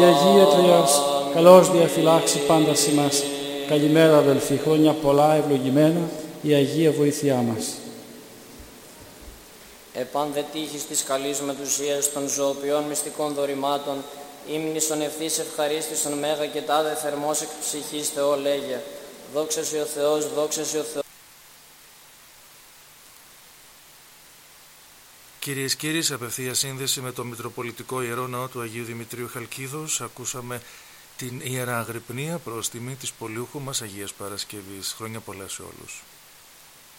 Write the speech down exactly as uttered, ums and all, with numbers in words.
Η Αγία Τριάς, καλώς διαφυλάξει πάντα ημάς. Καλημέρα αδελφοί, χρόνια πολλά, ευλογημένα, η Αγία βοήθειά μας. Επάνδε τύχης της καλής μετουσίας των ζωοποιών μυστικών δωρημάτων, ύμνησον ευθύς ευχαρίστησον μέγα και τάδε θερμός εκ ψυχής Θεό λέγε. Δόξα σοι ο Θεός, δόξα σοι ο Θεός. Κυρίες και κύριοι, σε απευθεία σύνδεση με το Μητροπολιτικό Ιερό Ναό του Αγίου Δημητρίου Χαλκίδος, ακούσαμε την Ιερά Αγρυπνία προς τιμή της πολιούχου μας Αγίας Παρασκευής. Χρόνια πολλά σε όλους.